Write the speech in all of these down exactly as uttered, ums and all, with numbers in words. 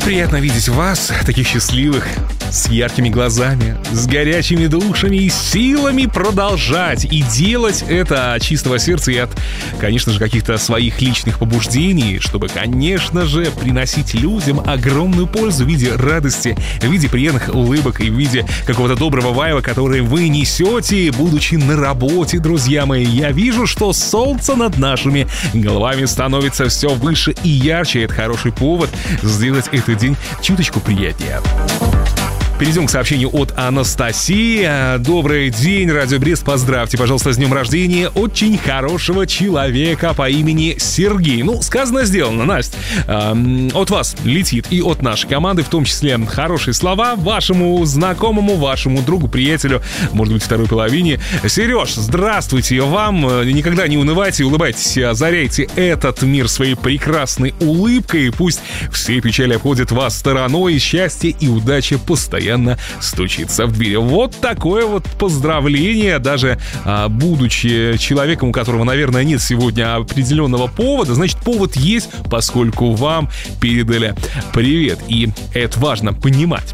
приятно видеть вас, таких счастливых, с яркими глазами, с горячими душами и силами продолжать и делать это от чистого сердца и от, конечно же, каких-то своих личных побуждений, чтобы, конечно же, приносить людям огромную пользу в виде радости, в виде приятных улыбок и в виде какого-то доброго вайба, который вы несете, будучи на работе, друзья мои. Я вижу, что солнце над нашими головами становится все выше и ярче. Это хороший повод сделать этот день чуточку приятнее. Перейдем к сообщению от Анастасии. Добрый день, Радио Брест. Поздравьте, пожалуйста, с днем рождения очень хорошего человека по имени Сергей. Ну, сказано, сделано, Настя. Э, от вас летит и от нашей команды, в том числе хорошие слова вашему знакомому, вашему другу, приятелю, может быть, второй половине. Сереж, здравствуйте вам. Никогда не унывайте, улыбайтесь, озаряйте этот мир своей прекрасной улыбкой. Пусть все печали обходят вас стороной, и счастье и удача постоянно стучится в дверь. Вот такое вот поздравление, даже а, будучи человеком, у которого, наверное, нет сегодня определенного повода, значит, повод есть, поскольку вам передали привет, и это важно понимать.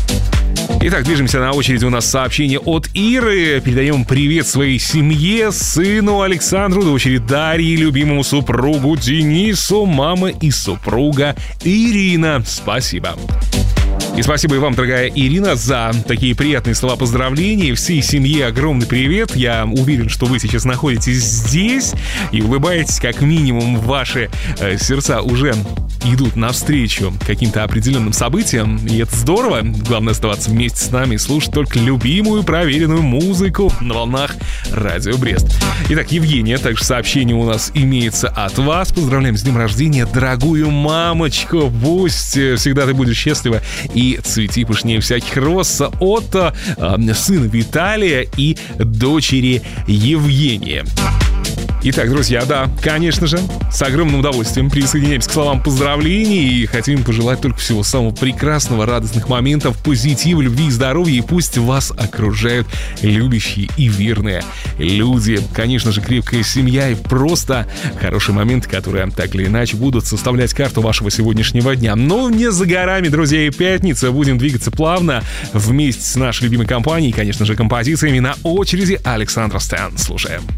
Итак, движемся. На очереди у нас сообщение от Иры. Передаем привет своей семье, сыну Александру, дочери Дарье, любимому супругу Денису, мама и супруга Ирина. Спасибо. И спасибо и вам, дорогая Ирина, за такие приятные слова поздравления. Всей семье огромный привет. Я уверен, что вы сейчас находитесь здесь и улыбаетесь, как минимум ваши э, сердца уже идут навстречу каким-то определенным событиям. И это здорово. Главное оставаться вместе с нами и слушать только любимую проверенную музыку на волнах Радио Брест. Итак, Евгения, также сообщение у нас имеется от вас. Поздравляем с днем рождения, дорогую мамочку. Пусть всегда ты будешь счастлива и цвети пышнее всяких роз. От э, сына Виталия и дочери Евгения. Итак, друзья, да, конечно же, с огромным удовольствием присоединяемся к словам поздравлений и хотим пожелать только всего самого прекрасного, радостных моментов, позитива, любви и здоровья, и пусть вас окружают любящие и верные люди. Конечно же, крепкая семья и просто хорошие моменты, которые так или иначе будут составлять карту вашего сегодняшнего дня. Но не за горами, друзья, и пятница. Будем двигаться плавно вместе с нашей любимой компанией, конечно же, композициями. На очереди Александра Стэн. Слушаем.